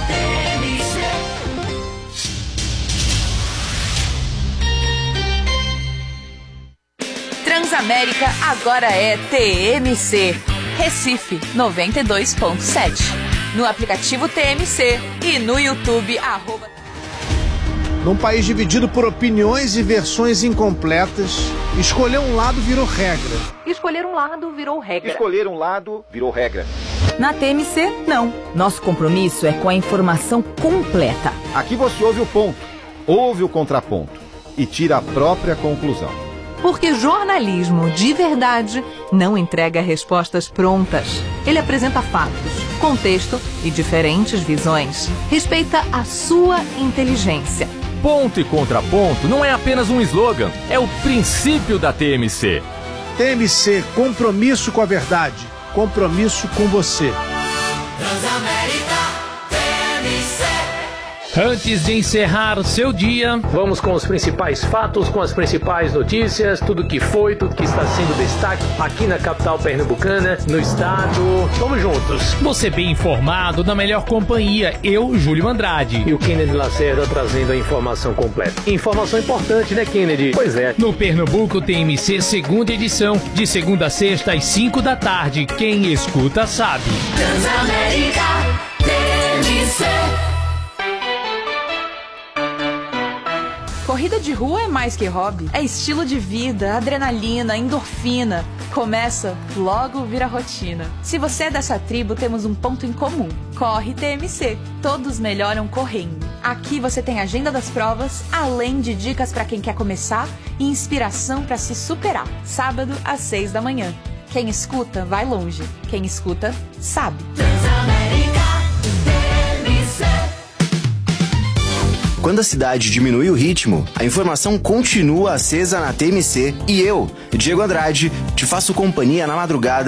Transamérica agora é TMC. Recife 92.7. No aplicativo TMC e no YouTube Num país dividido por opiniões e versões incompletas, escolher um lado virou regra. Escolher um lado virou regra. Escolher um lado virou regra. Na TMC, não. Nosso compromisso é com a informação completa. Aqui você ouve o ponto, ouve o contraponto e tira a própria conclusão. Porque jornalismo de verdade não entrega respostas prontas. Ele apresenta fatos, contexto e diferentes visões. Respeita a sua inteligência. Ponto e contraponto não é apenas um slogan, é o princípio da TMC. TMC, compromisso com a verdade, compromisso com você. Transamérica TMC. Antes de encerrar o seu dia, vamos com os principais fatos, com as principais notícias, tudo que foi, tudo que está sendo destaque aqui na capital pernambucana, no estado. Vamos juntos. Você bem informado, na melhor companhia, eu, Júlio Andrade. E o Kennedy Lacerda trazendo a informação completa. Informação importante, né, Kennedy? Pois é. No Pernambuco TMC, segunda edição, de segunda a sexta às 5 da tarde. Quem escuta sabe. Transamérica TMC. Corrida de rua é mais que hobby. É estilo de vida, adrenalina, endorfina. Começa, logo vira rotina. Se você é dessa tribo, temos um ponto em comum. Corre TMC. Todos melhoram correndo. Aqui você tem a agenda das provas, além de dicas para quem quer começar e inspiração para se superar. Sábado às 6 da manhã. Quem escuta, vai longe. Quem escuta, sabe. Quando a cidade diminui o ritmo, a informação continua acesa na TMC e eu, Diego Andrade, te faço companhia na madrugada